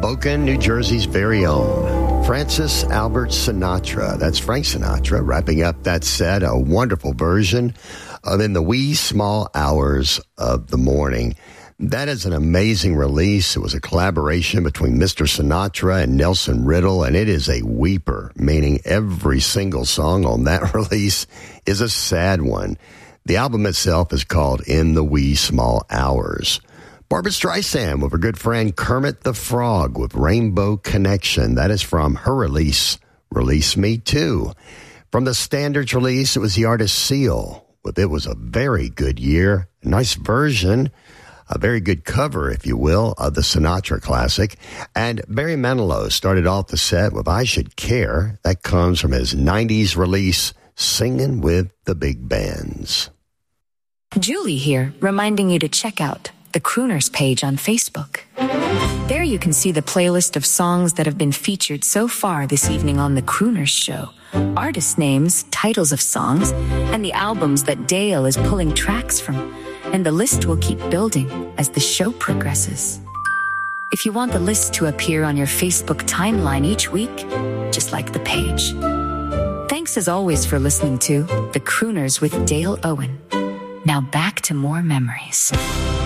Hoboken, New Jersey's very own Francis Albert Sinatra. That's Frank Sinatra wrapping up that set, a wonderful version of In the Wee Small Hours of the Morning. That is an amazing release. It was a collaboration between Mr. Sinatra and Nelson Riddle, and it is a weeper, meaning every single song on that release is a sad one. The album itself is called In the Wee Small Hours. Barbra Streisand with her good friend Kermit the Frog with Rainbow Connection. That is from her release, Release Me Too. From the Standards release, it was the artist Seal with It Was a Very Good Year. A nice version, a very good cover, if you will, of the Sinatra classic. And Barry Manilow started off the set with I Should Care. That comes from his 90s release, Singing with the Big Bands. Julie here, reminding you to check out the Crooners page on Facebook. There you can see the playlist of songs that have been featured so far this evening on The Crooners Show. Artist names, titles of songs, and the albums that Dale is pulling tracks from. And the list will keep building as the show progresses. If you want the list to appear on your Facebook timeline each week, just like the page. Thanks as always for listening to The Crooners with Dale Owen. Now back to more memories.